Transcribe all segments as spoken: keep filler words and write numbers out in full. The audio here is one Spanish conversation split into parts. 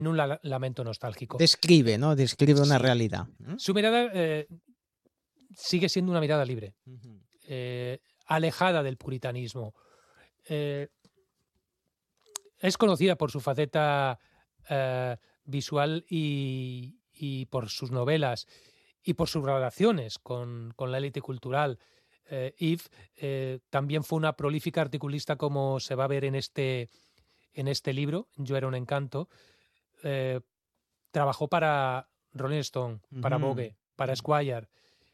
en un la lamento nostálgico. Describe, ¿no? Describe una Sí. realidad. Su mirada eh, sigue siendo una mirada libre, Ujú. eh, alejada del puritanismo. Eh, es conocida por su faceta eh, visual y, y por sus novelas y por sus relaciones con, con la élite cultural. Eh, Eve eh, también fue una prolífica articulista, como se va a ver en este, en este libro, Yo era un encanto. Eh, trabajó para Rolling Stone, para Ujú. Vogue, para Ujú. Esquire,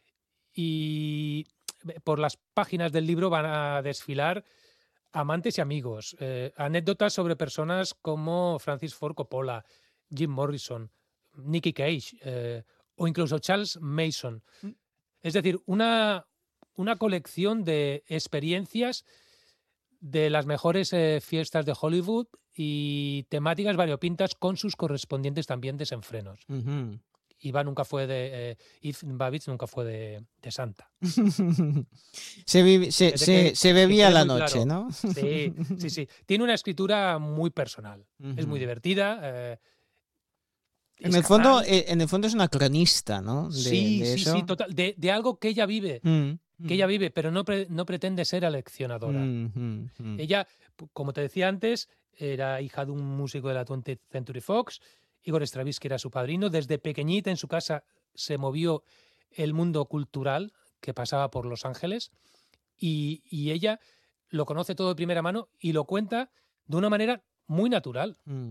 y por las páginas del libro van a desfilar amantes y amigos, eh, anécdotas sobre personas como Francis Ford Coppola, Jim Morrison, Nicky Cage eh, o incluso Charles Mason. Mm. Es decir, una, una colección de experiencias de las mejores eh, fiestas de Hollywood y temáticas variopintas con sus correspondientes también desenfrenos. Ujú. Iva nunca fue de. Eh, Eve Babbitt nunca fue de, de santa. se, vive, se, Que, se, que, se que bebía quede la muy noche, claro. ¿no? Sí, sí, sí. Tiene una escritura muy personal. Es muy Ujú. divertida. Eh, En es el fondo, carnal. eh, en el fondo es una cronista, ¿no? De, Sí, de sí, sí, eso. total. De, de algo que ella vive. Mm, Que ella mm, vive, pero no, pre, no pretende ser aleccionadora. mm, mm, mm. Ella, como te decía antes, era hija de un músico de la twentieth Century Fox. Igor Stravinsky era su padrino. Desde pequeñita en su casa se movió el mundo cultural que pasaba por Los Ángeles y, y ella lo conoce todo de primera mano y lo cuenta de una manera muy natural. Mm.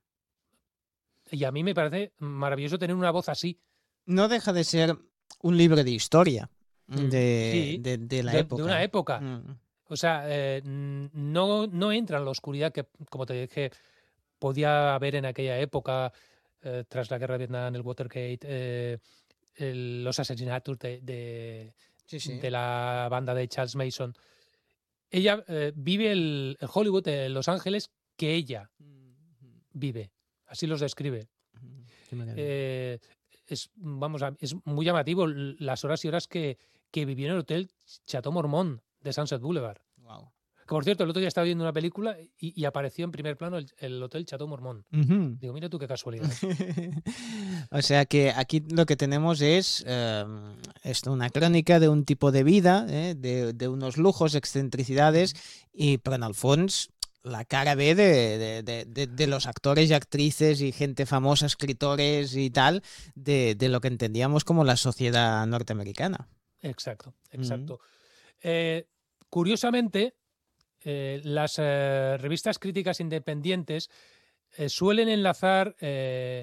Y a mí me parece maravilloso tener una voz así. No deja de ser un libro de historia Mm, de, sí, de, de la de, de una época. época. Mm. O sea, eh, no, no entra en la oscuridad que, como te dije, podía haber en aquella época, eh, tras la guerra de Vietnam, el Watergate, eh, el- los asesinatos de, de, Sí, sí. de la banda de Charles Mason. Ella eh, vive el, el Hollywood, en Los Ángeles, que ella vive. Así los describe. Qué maravilla. Eh, es, vamos a, es muy llamativo las horas y horas que, que vivió en el Hotel Chateau Marmont de Sunset Boulevard. Wow. Que, por cierto, el otro día estaba viendo una película y, y apareció en primer plano el, el Hotel Chateau Marmont. Uh-huh. Digo, mira tú qué casualidad. O sea que aquí lo que tenemos es eh, esto, una crónica de un tipo de vida, eh, de, de unos lujos, excentricidades, y pero en el fons la cara B de, de, de, de, de los actores y actrices y gente famosa, escritores y tal, de, de lo que entendíamos como la sociedad norteamericana. Exacto, Mm. exacto. Eh, curiosamente, eh, las eh, revistas críticas independientes eh, suelen enlazar eh,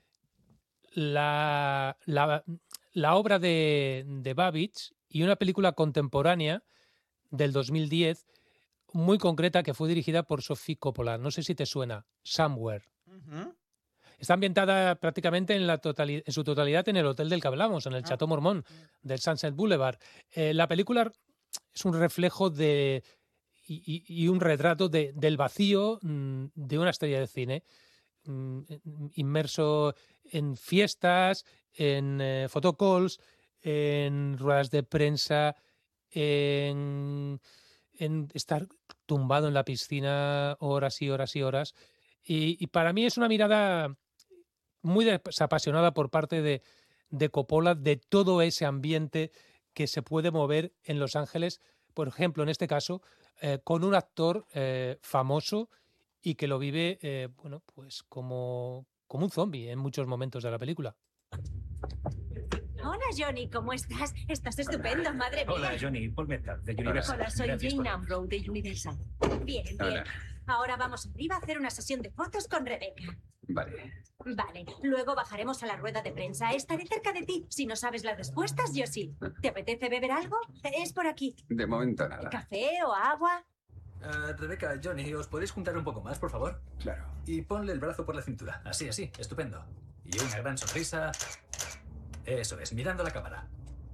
la, la, la obra de, de Babbage y una película contemporánea del dos mil diez muy concreta que fue dirigida por Sofía Coppola. No sé si te suena, Somewhere. Uh-huh. Está ambientada prácticamente en, la totali- en su totalidad en el hotel del que hablamos, en el Ah. Chateau Marmont del Sunset Boulevard. Eh, la película es un reflejo de y, y- y un retrato de, del vacío mm, de una estrella de cine, mm, inmerso en fiestas, en eh, photocalls, en ruedas de prensa, en, en estar tumbado en la piscina horas y horas y horas. Y, y para mí es una mirada muy desapasionada por parte de, de Coppola de todo ese ambiente que se puede mover en Los Ángeles, por ejemplo, en este caso, eh, con un actor eh, famoso y que lo vive, eh, bueno, pues como, como un zombie en muchos momentos de la película. Hola, Johnny, ¿cómo estás? Estás estupendo, madre mía. Hola, Johnny, Paul Metcalf, de Universal. Hola, soy Gracias por Jane venir. Ambrose, de Universal. Bien, bien. Hola. Ahora vamos arriba a hacer una sesión de fotos con Rebeca. Vale. Vale, luego bajaremos a la rueda de prensa. Estaré cerca de ti. Si no sabes las respuestas, yo sí. ¿Te apetece beber algo? Es por aquí. De momento nada. ¿Café o agua? Uh, Rebeca, Johnny, ¿os podéis juntar un poco más, por favor? Claro. Y ponle el brazo por la cintura. Así, así. Estupendo. Y una gran sonrisa. Eso es, mirando la cámara.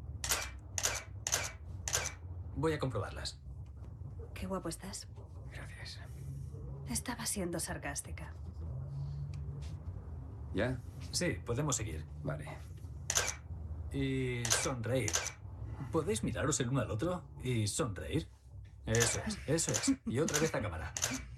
Voy a comprobarlas. Qué guapo estás. Gracias. Estaba siendo sarcástica. ¿Ya? Sí, podemos seguir. Vale. Y sonreír. ¿Podéis miraros el uno al otro y sonreír? Eso es, eso es. Y otra vez a cámara.